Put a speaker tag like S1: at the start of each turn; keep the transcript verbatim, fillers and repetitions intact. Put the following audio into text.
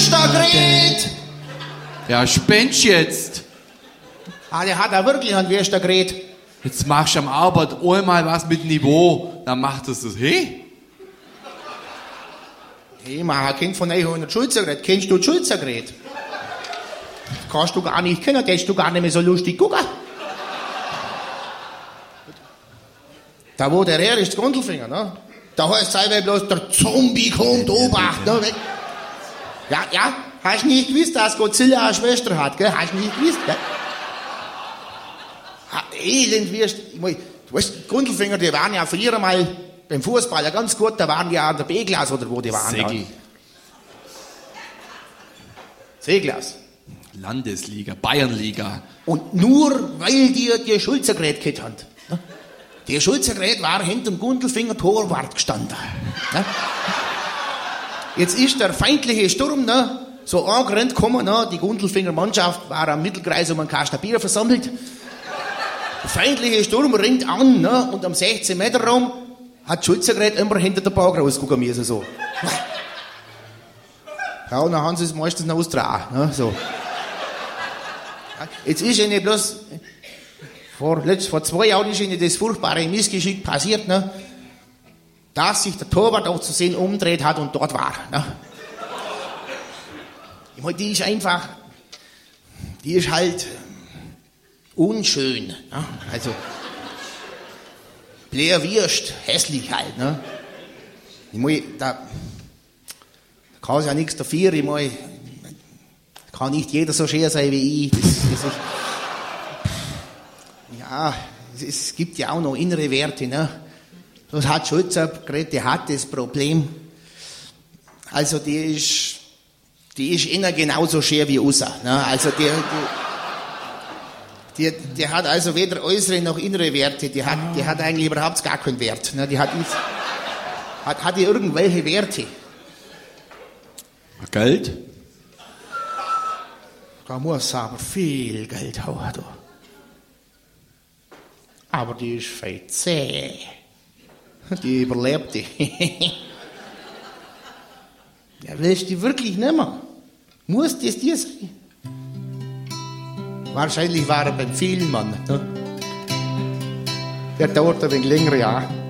S1: wirst du geredet?
S2: Ja, spennst jetzt.
S1: Ah, der hat da wirklich einen Wirst geredet.
S2: Jetzt machst du am Arbeit einmal was mit Niveau, dann macht es das, hey?
S1: Hey, man hat Kind von euch hundert Schulzer geredet. Kennst du Schulzer geredet? Das kannst du gar nicht kennen, das du gar nicht mehr so lustig gucken. Da wo der her ist, Grundelfinger, ne? Da heißt es bloß, der Zombie kommt, Obacht, ne? Ja, ja, hast nicht gewusst, dass Godzilla eine Schwester hat, gell? Hast nicht gewusst, gell? Ha, elend wirst du. Du weißt, Grundelfinger, die waren ja früher mal beim Fußball ja ganz gut, da waren die ja an der B-Klasse oder wo die waren.
S2: Segel.
S1: C-Klasse.
S2: Landesliga, Bayernliga.
S1: Und nur weil die die Schulzergerät gehabt haben. Ne? Der Schulzergerät war hinterm Gundelfinger Torwart gestanden. Ne? Jetzt ist der feindliche Sturm ne, so angerannt gekommen, ne? Die Gundelfinger Mannschaft war am Mittelkreis um einen Kasten Bier versammelt. Der feindliche Sturm ringt an ne? Und am sechzehn Meter Raum hat Schulzergerät immer hinter der Bank rausgucken müssen. So. Ja, und dann haben sie es meistens noch ausgetragen. Ne? So. Jetzt ist ihnen bloß, vor, vor zwei Jahren ist ihnen das furchtbare Missgeschick passiert, ne, dass sich der Torwart auch zu sehen umdreht hat und dort war. Ne. Ich meine, die ist einfach, die ist halt unschön. Ne. Also, blärwirst, hässlich halt. Ne. Ich meine, da, da kann sie ja nichts dafür, ich meine, kann nicht jeder so schön sein wie ich. Das, das ist, ja, es, es gibt ja auch noch innere Werte. Ne? Das hat Schulzergerät, die hat das Problem. Also die ist, die ist innen genauso schön wie außen. Ne? Also die, die, die, die hat also weder äußere noch innere Werte. Die hat, die hat eigentlich überhaupt gar keinen Wert. Ne? Die hat, nicht, hat, hat die irgendwelche Werte.
S2: Geld?
S1: Da muss aber viel Geld haben. Du. Aber die ist feit zäh. Die überlebt die. Ja, willst du die wirklich nicht mehr? Muss das dir sein? Wahrscheinlich war er beim Vielmann. Ne? Der dauert ein wenig länger, ja.